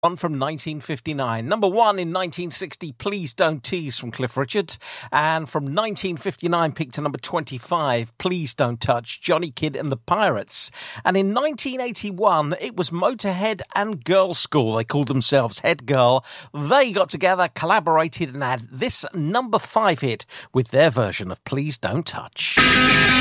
One from 1959. Number one in 1960, Please Don't Tease from Cliff Richard. And from 1959 peaked to number 25, Please Don't Touch, Johnny Kidd and the Pirates. And in 1981, it was Motorhead and Girl School. They called themselves Head Girl. They got together, collaborated and had this number 5 hit with their version of Please Don't Touch.